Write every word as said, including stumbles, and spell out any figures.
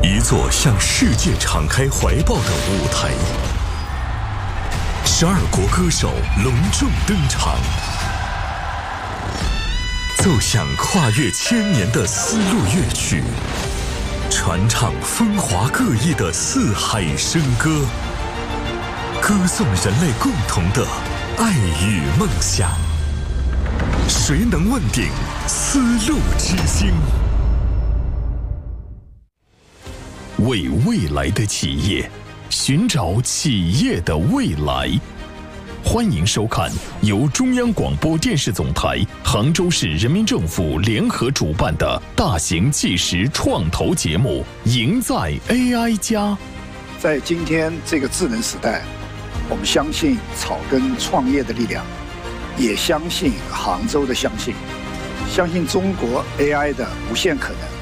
一座向世界敞开怀抱的舞台。十二国歌手隆重登场，奏响跨越千年的丝路乐曲，传唱风华各异的四海笙歌，歌颂人类共同的爱与梦想。谁能问鼎丝路之星？为未来的企业，寻找企业的未来。欢迎收看由中央广播电视总台、杭州市人民政府联合主办的大型纪实创投节目《赢在 A I 加》。 在今天这个智能时代，我们相信草根创业的力量，也相信杭州的相信，相信中国 A I 的无限可能。